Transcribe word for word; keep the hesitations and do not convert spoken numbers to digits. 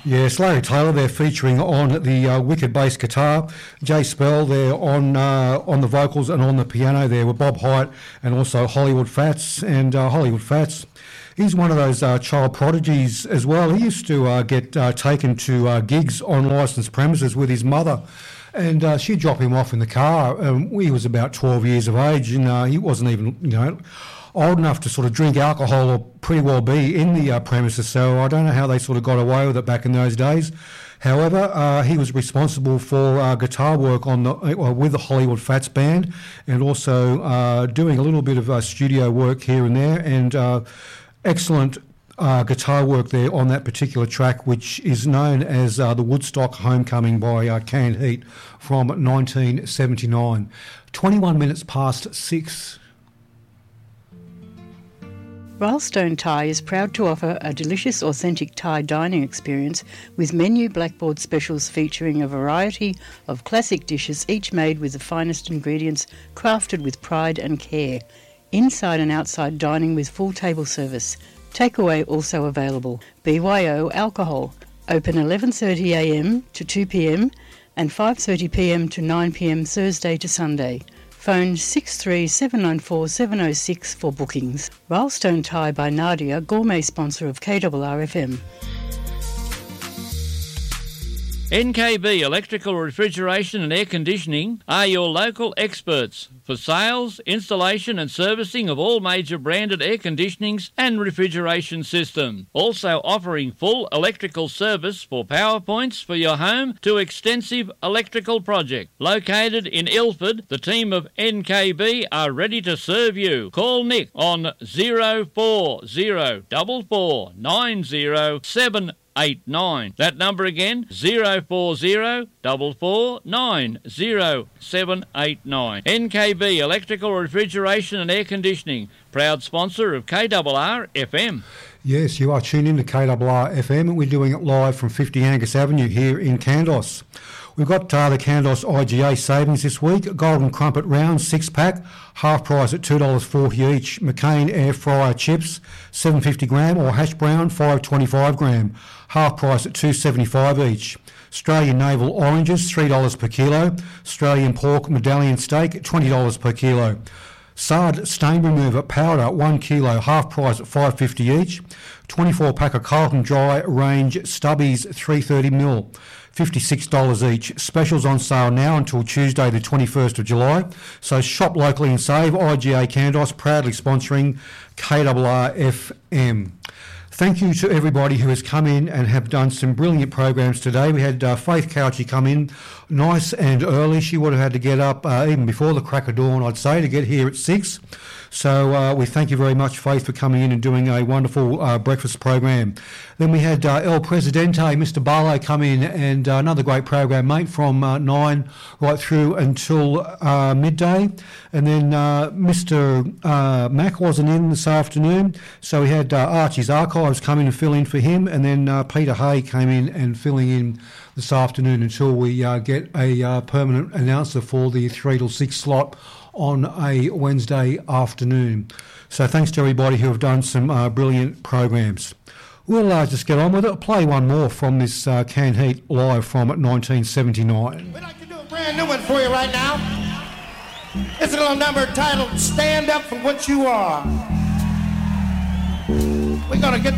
Yes, Larry Taylor there featuring on the uh, wicked bass guitar. Jay Spell there on uh, on the vocals and on the piano there with Bob Hyatt and also Hollywood Fats. And uh, Hollywood Fats, he's one of those uh, child prodigies as well. He used to uh, get uh, taken to uh, gigs on licensed premises with his mother. And uh, she'd drop him off in the car. Um, he was about twelve years of age, and uh, he wasn't even, you know, old enough to sort of drink alcohol or pretty well be in the uh, premises. So I don't know how they sort of got away with it back in those days. However, uh, he was responsible for uh, guitar work on the uh, with the Hollywood Fats band, and also uh, doing a little bit of uh, studio work here and there, and uh, excellent Uh, guitar work there on that particular track, which is known as uh, the Woodstock Homecoming by uh, Canned Heat from nineteen seventy-nine. twenty-one minutes past six. Railstone Thai is proud to offer a delicious, authentic Thai dining experience with menu blackboard specials featuring a variety of classic dishes, each made with the finest ingredients, crafted with pride and care. Inside and outside dining with full table service. Takeaway also available. B Y O Alcohol. Open eleven thirty a m to two p m and five thirty p m to nine p m Thursday to Sunday. Phone six three seven nine four seven oh six for bookings. Railstone Thai by Nadia, gourmet sponsor of K R R F M. N K B Electrical Refrigeration and Air Conditioning are your local experts for sales, installation and servicing of all major branded air conditionings and refrigeration systems. Also offering full electrical service for power points for your home to extensive electrical project. Located in Ilford, the team of N K B are ready to serve you. Call Nick on zero four zero four four nine zero seven eight nine. That number again, zero four zero four four nine zero seven eight nine. N K B Electrical Refrigeration and Air Conditioning, proud sponsor of K R R F M. Yes, you are tuned in to K R R F M, and we're doing it live from fifty Angus Avenue here in Kandos. We've got uh, the Kandos I G A savings this week. Golden Crumpet Round six pack, half price at two dollars forty each. McCain Air Fryer Chips, seven fifty gram, or Hash Brown, five twenty-five gram, half price at two seventy-five each. Australian Naval Oranges, three dollars per kilo. Australian Pork Medallion Steak, twenty dollars per kilo. Sard Stain Remover Powder, one kilo, half price at five fifty each. twenty-four pack of Carlton Dry Range Stubbies, three thirty mil, fifty-six dollars each. Specials on sale now until Tuesday the twenty-first of July. So shop locally and save. I G A Kandos proudly sponsoring K R R F M. Thank you to everybody who has come in and have done some brilliant programs today. We had uh, Faith Couchy come in nice and early. She would have had to get up uh, even before the crack of dawn, I'd say, to get here at six. So uh, we thank you very much, Faith, for coming in and doing a wonderful uh, breakfast program. Then we had uh, El Presidente, Mister Barlow, come in, and uh, another great program, mate, from uh, nine right through until uh, midday. And then uh, Mister Uh, Mac wasn't in this afternoon, so we had uh, Archie's Archives come in and fill in for him, and then uh, Peter Hay came in and filling in this afternoon until we uh, get a uh, permanent announcer for the three till six slot on a Wednesday afternoon. So thanks to everybody who have done some uh, brilliant programs. We'll uh, just get on with it. I'll play one more from this uh, Canned Heat live from nineteen seventy-nine. We'd like to do a brand new one for you right now. It's a little number titled Stand Up For What You Are. We're going to get